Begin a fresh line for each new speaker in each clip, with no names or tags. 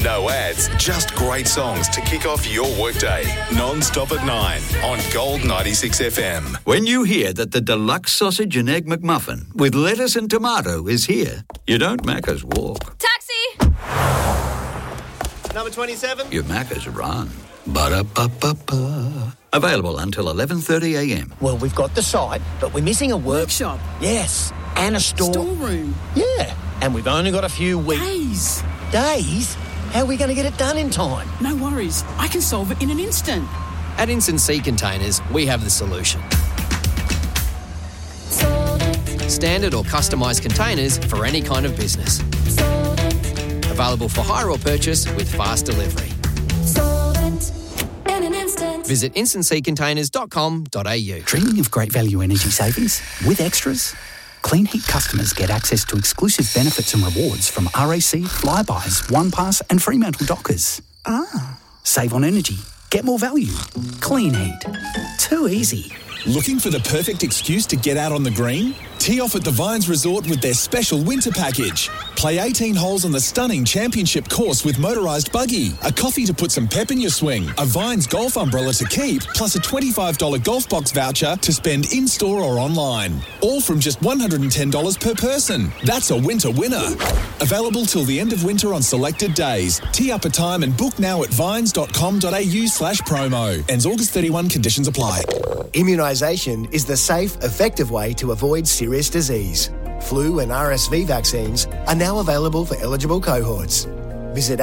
No ads, just great songs to kick off your workday. Non-stop at 9 on Gold 96 FM.
When you hear that the deluxe sausage and egg McMuffin with lettuce and tomato is here, you don't Macca's walk.
Taxi!
Number 27?
You Macca's run. Ba-da-ba-ba-ba. Available until 11:30am.
Well, we've got the site, but we're missing a
Workshop.
Yes, and a
Storeroom.
Yeah, and we've only got a few weeks.
Days.
Days? How are we going to get it done in time?
No worries. I can solve it in an instant.
At Instant Sea Containers, we have the solution. Standard or customised containers for any kind of business. Available for hire or purchase with fast delivery. Visit instantseacontainers.com.au.
Dreaming of great value energy savings? With extras? Clean Heat customers get access to exclusive benefits and rewards from RAC, Flybuys, OnePass and Fremantle Dockers. Save on energy. Get more value. Clean Heat. Too easy.
Looking for the perfect excuse to get out on the green? Tee off at the Vines Resort with their special winter package. Play 18 holes on the stunning championship course with motorised buggy, a coffee to put some pep in your swing, a Vines golf umbrella to keep, plus a $25 golf box voucher to spend in-store or online. All from just $110 per person. That's a winter winner. Available till the end of winter on selected days. Tee up a time and book now at vines.com.au/promo. Ends August 31, conditions apply.
Immunisation is the safe, effective way to avoid serious disease. Flu and RSV vaccines are now available for eligible cohorts. Visit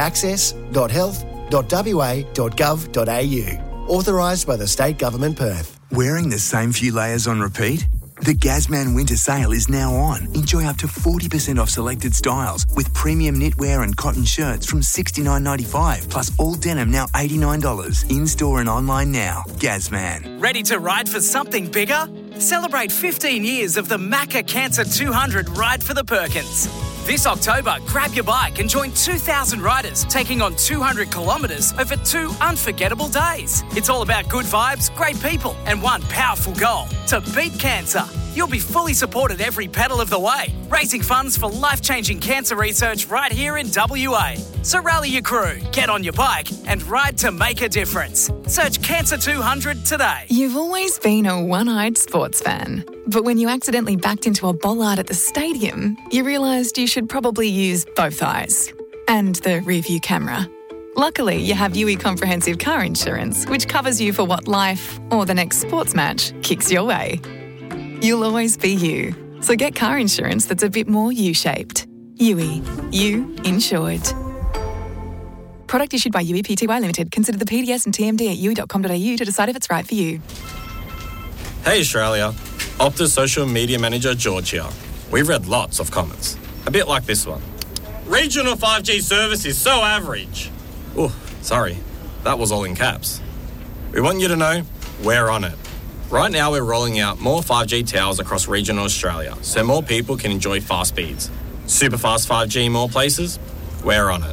access.health.wa.gov.au. Authorised by the State Government Perth.
Wearing the same few layers on repeat? The Gazman Winter Sale is now on. Enjoy up to 40% off selected styles with premium knitwear and cotton shirts from $69.95, plus all denim now $89. In-store and online now. Gazman.
Ready to ride for something bigger? Celebrate 15 years of the Macca Cancer 200 Ride for the Perkins. This October, grab your bike and join 2,000 riders taking on 200 kilometres over 2 unforgettable days. It's all about good vibes, great people, and one powerful goal: to beat cancer. You'll be fully supported every pedal of the way, raising funds for life-changing cancer research right here in WA. So rally your crew, get on your bike, and ride to make a difference. Search Cancer 200 today.
You've always been a one-eyed sports fan. But when you accidentally backed into a bollard at the stadium, you realised you should probably use both eyes. And the rear-view camera. Luckily, you have UE Comprehensive Car Insurance, which covers you for what life, or the next sports match, kicks your way. You'll always be you. So get car insurance that's a bit more U-shaped. UE. You insured. Product issued by UE Pty Limited. Consider the PDS and TMD at UE.com.au to decide if it's right for you.
Hey Australia, Optus Social Media Manager George here. We've read lots of comments, a bit like this one. Regional 5G service is so average. Oh, sorry, that was all in caps. We want you to know we're on it. Right now we're rolling out more 5G towers across regional Australia so more people can enjoy fast speeds. Super fast 5G in more places? We're on it.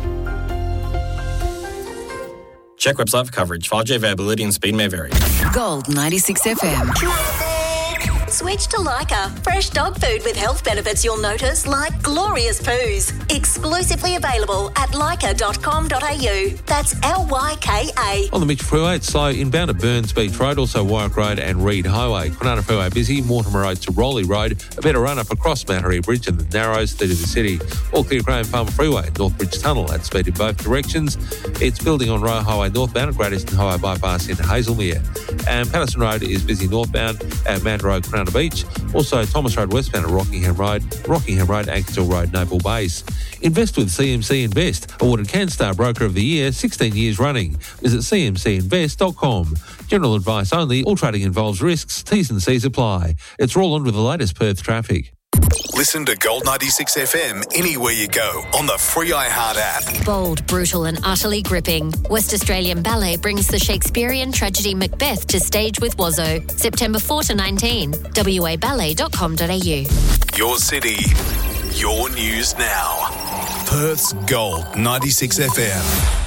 Check website for coverage. 5G availability and speed may vary.
Gold 96 FM.
Switch to Lyca. Fresh dog food with health benefits you'll notice, like glorious poos. Exclusively available at lyca.com.au. That's LYKA.
On the Mitchell Freeway, it's slow inbound at Burns Beach Road, also Warwick Road and Reed Highway. Kwinana Freeway busy, Mortimer Road to Rowley Road. A better run up across Mount Harrier Bridge and the Narrows through to the city. All clear Graham Farmer Freeway, North Bridge Tunnel at speed in both directions. It's building on Roe Highway northbound at Great Eastern Highway bypass in Hazelmere. And Patterson Road is busy northbound at Mount Road, Kwinana Beach. Also Thomas Road westbound at Rockingham Road, Ankersville Road, Noble Base. Invest with CMC Invest, awarded CanStar Broker of the Year 16 years running. Visit cmcinvest.com. General advice only. All trading involves risks. T's and C's apply. It's Roland with the latest Perth traffic.
Listen to Gold 96 FM anywhere you go on the free iHeart app.
Bold, brutal and utterly gripping. West Australian Ballet brings the Shakespearean tragedy Macbeth to stage with Wazzo. September 4 to 19. waballet.com.au.
Your city, your news now. Perth's Gold 96 FM.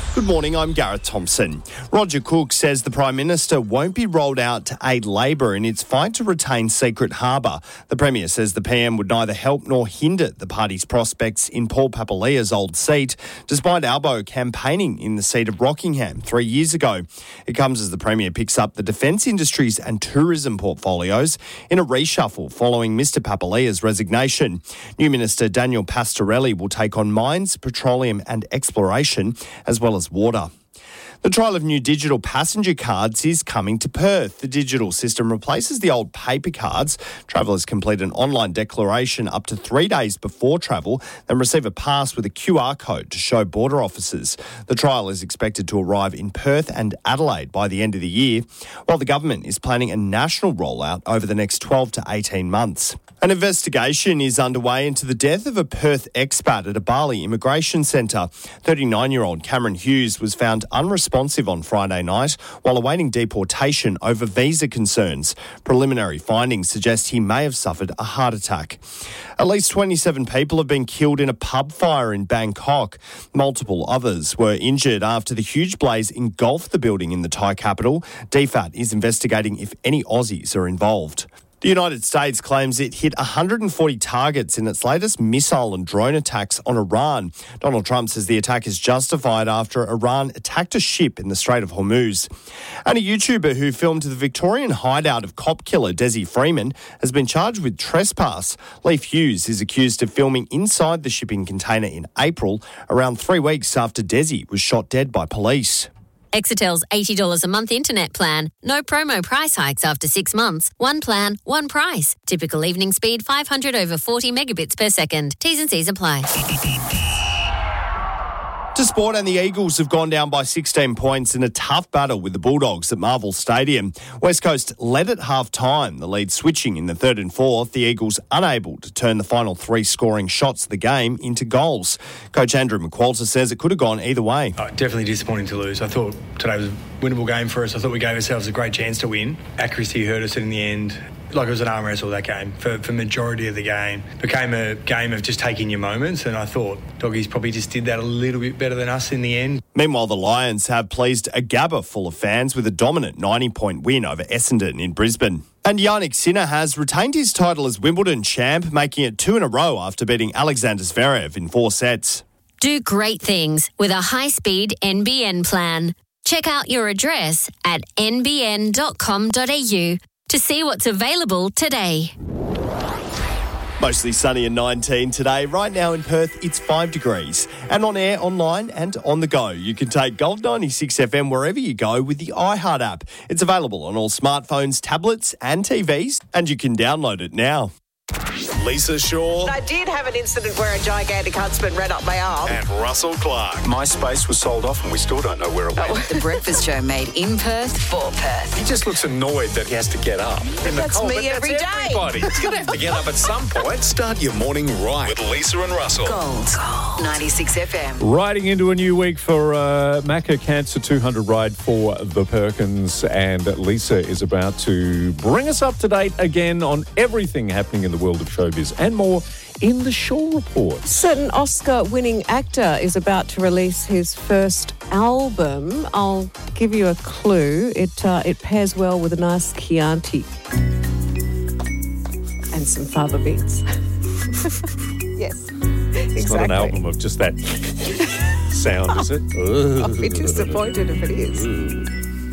Good morning, I'm Gareth Thompson. Roger Cook says the Prime Minister won't be rolled out to aid Labor in its fight to retain Secret Harbour. The Premier says the PM would neither help nor hinder the party's prospects in Paul Papalia's old seat, despite Albo campaigning in the seat of Rockingham 3 years ago. It comes as the Premier picks up the defence industries and tourism portfolios in a reshuffle following Mr Papalia's resignation. New Minister Daniel Pastorelli will take on mines, petroleum and exploration, as well as water. The trial of new digital passenger cards is coming to Perth. The digital system replaces the old paper cards. Travellers complete an online declaration up to 3 days before travel, then receive a pass with a QR code to show border officers. The trial is expected to arrive in Perth and Adelaide by the end of the year, while the government is planning a national rollout over the next 12 to 18 months. An investigation is underway into the death of a Perth expat at a Bali immigration centre. 39-year-old Cameron Hughes was found unresponsive on Friday night while awaiting deportation over visa concerns. Preliminary findings suggest he may have suffered a heart attack. At least 27 people have been killed in a pub fire in Bangkok. Multiple others were injured after the huge blaze engulfed the building in the Thai capital. DFAT is investigating if any Aussies are involved. The United States claims it hit 140 targets in its latest missile and drone attacks on Iran. Donald Trump says the attack is justified after Iran attacked a ship in the Strait of Hormuz. And a YouTuber who filmed the Victorian hideout of cop killer Desi Freeman has been charged with trespass. Leif Hughes is accused of filming inside the shipping container in April, around 3 weeks after Desi was shot dead by police.
Exetel's $80 a month internet plan. No promo price hikes after 6 months. One plan, one price. Typical evening speed 500 over 40 megabits per second. T's and C's apply.
To sport, and the Eagles have gone down by 16 points in a tough battle with the Bulldogs at Marvel Stadium. West Coast led at half-time, the lead switching in the third and fourth. The Eagles unable to turn the final 3 scoring shots of the game into goals. Coach Andrew McQualter says it could have gone either way.
Definitely disappointing to lose. I thought today was a winnable game for us. I thought we gave ourselves a great chance to win. Accuracy hurt us in the end. Like it was an arm wrestle, that game. For majority of the game. Became a game of just taking your moments, and I thought Doggies probably just did that a little bit better than us in the end.
Meanwhile, the Lions have pleased a Gabba full of fans with a dominant 90-point win over Essendon in Brisbane. And Yannick Sinner has retained his title as Wimbledon champ, making it 2 in a row after beating Alexander Zverev in 4 sets.
Do great things with a high-speed NBN plan. Check out your address at nbn.com.au to see what's available today.
Mostly sunny and 19 today. Right now in Perth, it's 5 degrees. And on air, online and on the go, you can take Gold 96 FM wherever you go with the iHeart app. It's available on all smartphones, tablets and TVs, and you can download it now.
Lisa Shaw.
I did have an incident where a gigantic huntsman ran up my arm.
And Russell Clark.
My space was sold off and we still don't know where it went.
The Breakfast Show made in Perth for Perth.
He just looks annoyed that he has to get up.
That's me every day.
Everybody. He's going to have to get up at some point.
Start your morning right with Lisa and Russell.
Gold 96 FM.
Riding into a new week for Macca Cancer 200 ride for the Perkins, and Lisa is about to bring us up to date again on everything happening in the world of showbiz and more in the Shaw Report.
Certain Oscar-winning actor is about to release his first album. I'll give you a clue. It pairs well with a nice Chianti and some fava beans. Yes, exactly.
It's not an album of just that sound, is it?
I'll be disappointed if it is.